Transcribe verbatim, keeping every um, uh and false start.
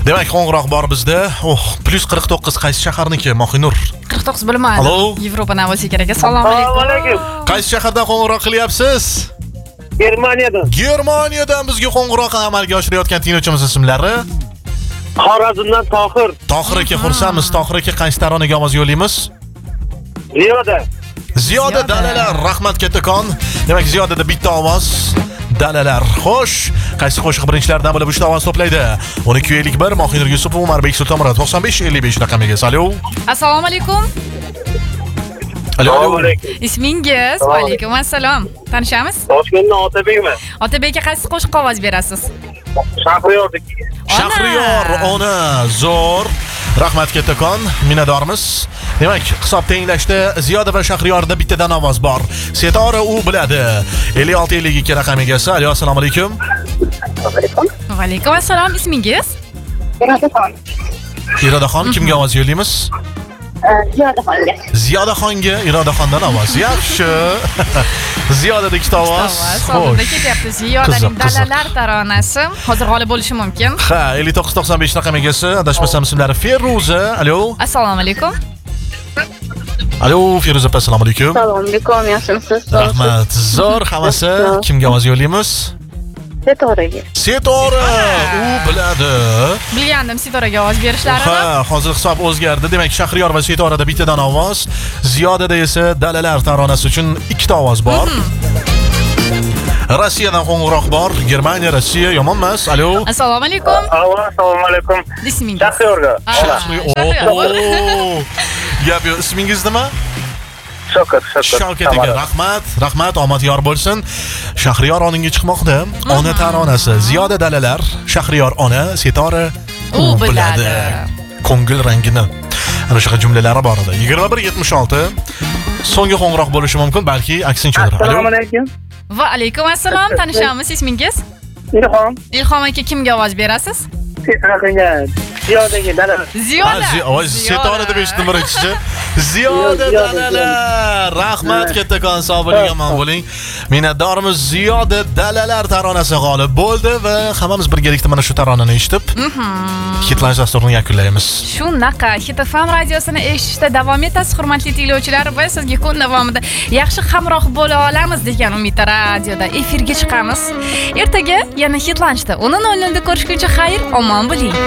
Demak, qo'ng'iroq bor bizda. Oh, plus qirq to'qqiz qaysi shaharniki? Mohinur. qirq to'qqiz bilmayman. Alo. Yevropadan bo'lsa kerak. Assalomu alaykum. Qaysi shahardan qo'ng'iroq qilyapsiz? Germaniyadan. Germaniyadan bizga qo'ng'iroq amalga oshirayotgan tinglovchimiz ismlari? Xorazmdan Tohir. Tohir aka, xursandmiz. Tohir aka qaysi taronaga ovoz yo'laymiz? Ziyoda. Ziyoda dalalar, rahmat kattakon. Demak, Ziyodada bitta ovoz. Dalalar. Xo'sh, qaysi qo'shiq birinchilardan bo'lib uchta ovoz to'playdi? o'n ikki ellik bir Mohinur Yusupov, Umarbek Sultonmurod to'qson besh ellik besh raqamiga. Alo. Assalomu alaykum. Alo. Ismingiz? Va alaykum assalom. Tanishamiz? Toshkentdan Otabekman. Otabekka qaysi qo'shiqqa ovoz berasiz? Shahriyorniki. Shahriyor ona zo'r. Rahmat kattakon, minnatdormiz. Demak, hisob tenglashda Ziyoda va Shahriyorda bittadan ovoz bor. Setora u biladi. ellik olti ellik ikki raqamiga. Alo, assalomu alaykum. Va alaykum assalom. Ismingiz? Irodaxon. Irodaxon, kimga ovoz yo'laymiz? Ziyodaxonga. Ziyodaxonga, Irodaxondan ovoz. Yaxshi. Ziyodada ikkita ovoz. Oldinda ketyapti. Ziyodaning dalalar taronasi. Hozir g'olib bo'lishi mumkin. Ha, ellik to'qqiz to'qson besh raqamiga. Adashmasam ismlari Feruza. Alo. Assalomu alaykum. Alo, Feruza, assalomu alaykum. Assalomu alaykum, yaxshimisiz? Rahmat. Zo'r, hammasi. Kimga ovoz yo'laymiz? Setoraga. Setora, u biladi. Bilgandim Setoraga ovoz berishlarini. Ha, hozir hisob o'zgardi. Demak, Shahriyor va Setorada bittadan ovoz, Ziyodada esa dalalar taronasi uchun ikkita ovoz bor. Rossiyadan qo'ng'iroq bor. Germaniya, Rossiya yomon emas. Alo. Assalomu alaykum. Assalomu alaykum. Ismingiz? Shahriyorga. Shahriyor. Gap yo'q. Ismingiz nima? Shavkat, Shavkat. Shavkat aka, rahmat. Rahmat, omad yor bo'lsin. Shahriyor oninga chiqmoqda. Ona taronasi, Ziyoda dalalar, Shahriyor ona, Setora u biladi. Ko'ngil rangini. Ana shunaqa jumlalari bor edi. yigirma bir yetmish olti. So'nggi qo'ng'iroq bo'lishi mumkin, balki aksinchadir. Assalomu alaykum. Va alaykum assalom. Tanishamiz. Ismingiz? Ilhom. Ilhom aka, kimga ovoz berasiz? Ziyodaga dalalar. Ziyoda. Setora deb eshitdim birinchichi. Ziyoda dalalar. Rahmat kattakon, sog' bo'ling, omon bo'ling. Minnatdormiz. Ziyoda dalalar taronasi g'olib bo'ldi va hammamiz birgalikda mana shu taronani eshitib, hitlanish dasturini yakunlaymiz. Shunaqa Hit F M radiosini eshitishda davom etasiz, hurmatli tinglovchilar, va sizga kun davomida yaxshi hamroh bo'la olamiz degan umidda radioda efirga chiqamiz. Ertaga yana hitlanishda o'n nol nol da ko'rishguncha xayr, omon bo'ling.